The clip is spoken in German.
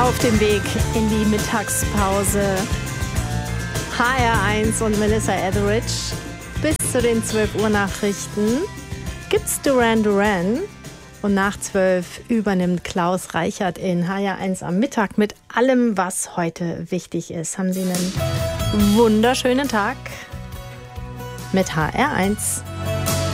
Auf dem Weg in die Mittagspause. HR1 und Melissa Etheridge. Bis zu den 12 Uhr Nachrichten gibt's Duran Duran. Und nach 12 übernimmt Klaus Reichert in HR1 am Mittag mit allem, was heute wichtig ist. Haben Sie einen wunderschönen Tag mit HR1.